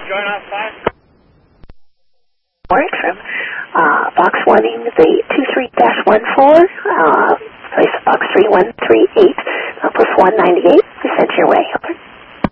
Join off 5. From box 1 in the 23-14, place box 3138, plus 198, we sent your way. Over.